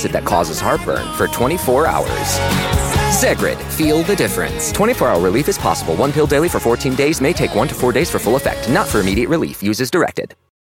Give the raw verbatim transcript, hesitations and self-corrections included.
acid that causes heartburn for twenty-four hours. Zegrid, feel the difference. twenty-four hour relief is possible. One pill daily for fourteen days may take one to four days for full effect. Not for immediate relief. Use as directed.